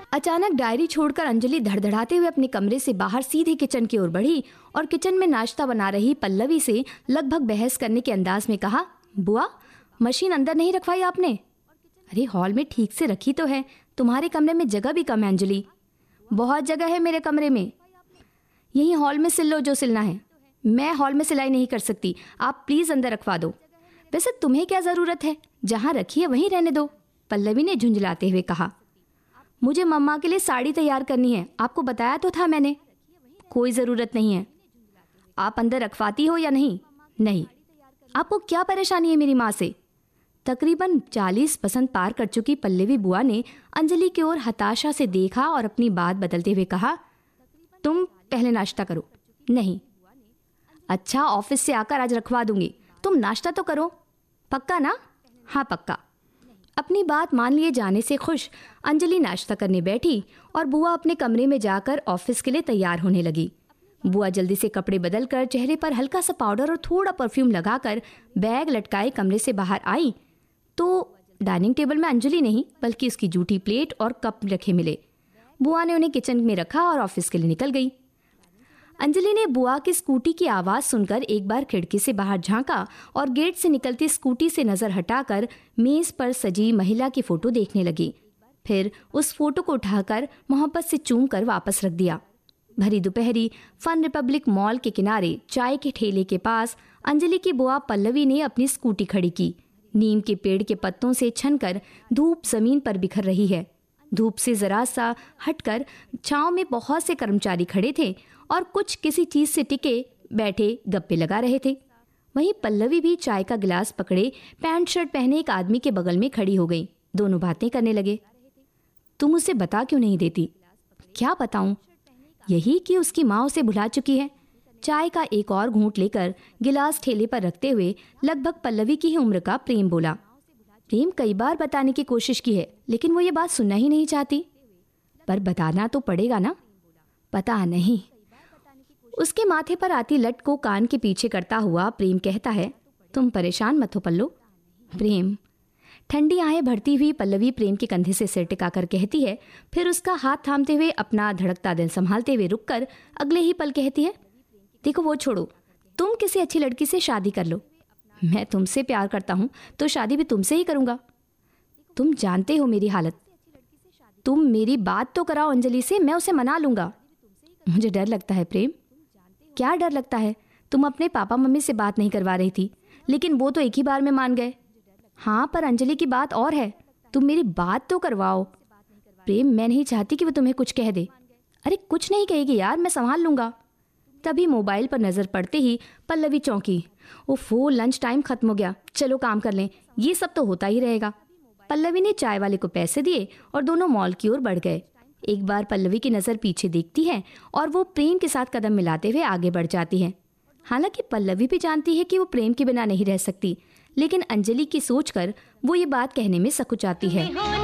अचानक डायरी छोड़कर अंजलि धड़धड़ाते हुए अपने कमरे से बाहर सीधे किचन की ओर बढ़ी और किचन में नाश्ता बना रही पल्लवी से लगभग बहस करने के अंदाज में कहा, बुआ, मशीन अंदर नहीं रखवाई आपने? अरे हॉल में ठीक से रखी तो है, तुम्हारे कमरे में जगह भी कम है अंजलि। बहुत जगह है मेरे कमरे में, यही हॉल में सिल लो जो सिलना है। मैं हॉल में सिलाई नहीं कर सकती, आप प्लीज अंदर रखवा दो। वैसे तुम्हें क्या जरूरत है, जहां रखी है वहीं रहने दो, पल्लवी ने झुंझलाते हुए कहा। मुझे मम्मा के लिए साड़ी तैयार करनी है, आपको बताया तो था मैंने। कोई ज़रूरत नहीं है, आप अंदर रखवाती हो या नहीं? नहीं। आपको क्या परेशानी है मेरी माँ से? तकरीबन 40 पसंद पार कर चुकी पल्लवी बुआ ने अंजलि की ओर हताशा से देखा और अपनी बात बदलते हुए कहा, तुम पहले नाश्ता करो। नहीं। अच्छा, ऑफिस से आकर आज रखवा दूंगी, तुम नाश्ता तो करो। पक्का ना? हाँ पक्का। अपनी बात मान लिए जाने से खुश अंजलि नाश्ता करने बैठी और बुआ अपने कमरे में जाकर ऑफिस के लिए तैयार होने लगी। बुआ जल्दी से कपड़े बदलकर चेहरे पर हल्का सा पाउडर और थोड़ा परफ्यूम लगाकर बैग लटकाए कमरे से बाहर आई तो डाइनिंग टेबल में अंजलि नहीं बल्कि उसकी जूठी प्लेट और कप रखे मिले। बुआ ने उन्हें किचन में रखा और ऑफिस के लिए निकल गई। अंजलि ने बुआ की स्कूटी की आवाज़ सुनकर एक बार खिड़की से बाहर झांका और गेट से निकलती स्कूटी से नज़र हटाकर मेज़ पर सजी महिला की फ़ोटो देखने लगी। फिर उस फोटो को उठाकर मोहब्बत से चूम कर वापस रख दिया। भरी दोपहरी फन रिपब्लिक मॉल के किनारे चाय के ठेले के पास अंजलि की बुआ पल्लवी ने अपनी स्कूटी खड़ी की। नीम के पेड़ के पत्तों से छनकर धूप जमीन पर बिखर रही है। धूप से जरा सा हटकर छांव में बहुत से कर्मचारी खड़े थे और कुछ किसी चीज से टिके बैठे गप्पे लगा रहे थे। वहीं पल्लवी भी चाय का गिलास पकड़े पैंट शर्ट पहने एक आदमी के बगल में खड़ी हो गई। दोनों बातें करने लगे। तुम उसे बता क्यों नहीं देती? क्या बताऊं? यही कि उसकी माँ उसे भुला चुकी है। चाय का एक और घूंट लेकर गिलास ठेले पर रखते हुए लगभग पल्लवी की ही उम्र का प्रेम बोला। प्रेम कई बार बताने की कोशिश की है लेकिन वो ये बात सुनना ही नहीं चाहती। पर बताना तो पड़ेगा ना? पता नहीं। उसके माथे पर आती लट को कान के पीछे करता हुआ प्रेम कहता है, तुम परेशान मत हो पल्लो। प्रेम। ठंडी आहें भरती हुई पल्लवी प्रेम के कंधे से सिर टिकाकर कहती है, फिर उसका हाथ थामते हुए अपना धड़कता दिल संभालते हुए रुककर अगले ही पल कहती है, देखो वो छोड़ो, तुम किसी अच्छी लड़की से शादी कर लो। मैं तुमसे प्यार करता हूँ तो शादी भी तुमसे ही करूँगा। तुम जानते हो मेरी हालत। तुम मेरी बात तो कराओ अंजलि से, मैं उसे मना लूँगा। मुझे डर लगता है प्रेम। क्या डर लगता है? तुम अपने पापा मम्मी से बात नहीं करवा रही थी लेकिन वो तो एक ही बार में मान गए। हाँ पर अंजलि की बात और है, तुम मेरी बात तो करवाओ। प्रेम, मैं नहीं चाहती कि वो तुम्हें कुछ कह दे। अरे कुछ नहीं कहेगी यार, मैं संभाल लूँगा। तभी मोबाइल पर नज़र पड़ते ही पल्लवी चौंकी। ओफो, लंच टाइम खत्म हो गया, चलो काम कर लें, ये सब तो होता ही रहेगा। पल्लवी ने चाय वाले को पैसे दिए और दोनों मॉल की ओर बढ़ गए। एक बार पल्लवी की नज़र पीछे देखती है और वो प्रेम के साथ कदम मिलाते हुए आगे बढ़ जाती है। हालांकि पल्लवी भी जानती है कि वो प्रेम के बिना नहीं रह सकती, लेकिन अंजलि की सोचकर वो ये बात कहने में सकुचाती है।